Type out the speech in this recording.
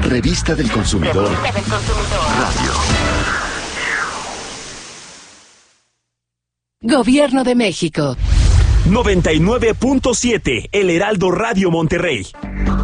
Revista del Consumidor. Radio. Gobierno de México. 99.7 El Heraldo Radio Monterrey.